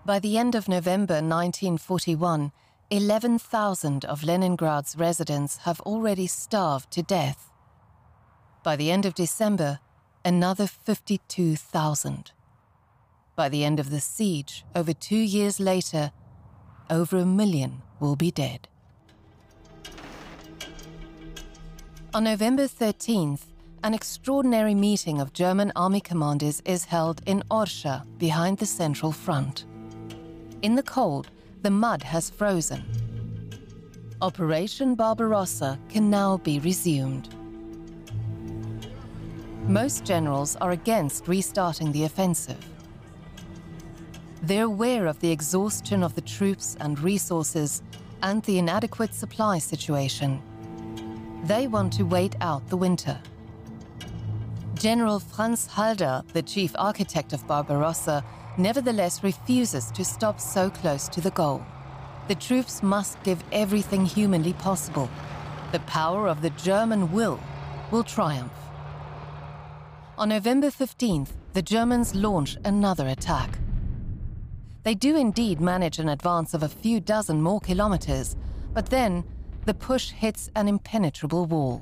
By the end of November 1941, 11,000 of Leningrad's residents have already starved to death. By the end of December, another 52,000. By the end of the siege, over 2 years later, over 1 million will be dead. On November 13th, an extraordinary meeting of German army commanders is held in Orsha, behind the Central Front. In the cold, the mud has frozen. Operation Barbarossa can now be resumed. Most generals are against restarting the offensive. They're aware of the exhaustion of the troops and resources and the inadequate supply situation. They want to wait out the winter. General Franz Halder, the chief architect of Barbarossa, nevertheless refuses to stop so close to the goal. The troops must give everything humanly possible. The power of the German will triumph. On November 15th, the Germans launch another attack. They do indeed manage an advance of a few dozen more kilometers, but then the push hits an impenetrable wall.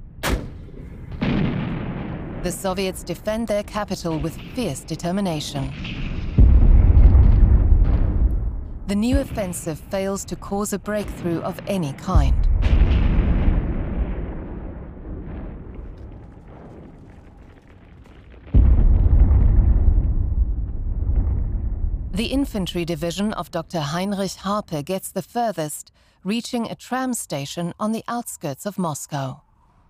The Soviets defend their capital with fierce determination. The new offensive fails to cause a breakthrough of any kind. The infantry division of Dr. Heinrich Harpe gets the furthest, reaching a tram station on the outskirts of Moscow.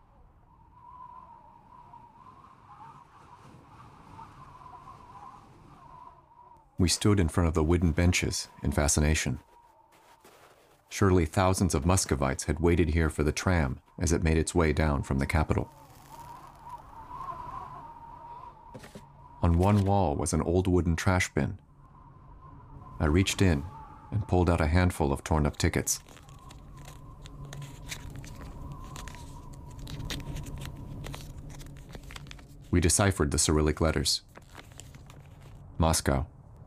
We stood in front of the wooden benches in fascination. Surely thousands of Muscovites had waited here for the tram as it made its way down from the capital. On one wall was an old wooden trash bin. I reached in and pulled out a handful of torn-up tickets. We deciphered the Cyrillic letters. Moscow.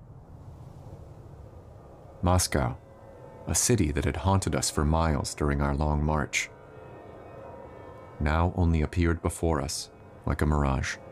Moscow, a city that had haunted us for miles during our long march, now only appeared before us like a mirage.